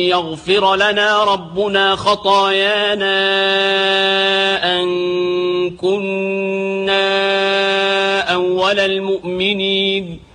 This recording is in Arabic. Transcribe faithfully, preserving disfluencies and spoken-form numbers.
يغفر لنا ربنا خطايانا أن كنا أول المؤمنين.